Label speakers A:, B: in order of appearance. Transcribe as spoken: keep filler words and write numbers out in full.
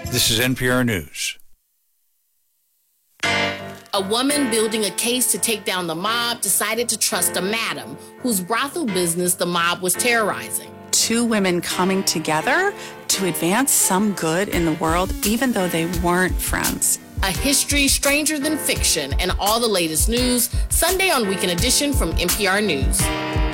A: This is N P R News.
B: A woman building a case to take down the mob decided to trust a madam whose brothel business the mob was terrorizing.
C: Two women coming together to advance some good in the world, even though they weren't friends.
B: A history stranger than fiction, and all the latest news, Sunday on Weekend Edition from N P R News.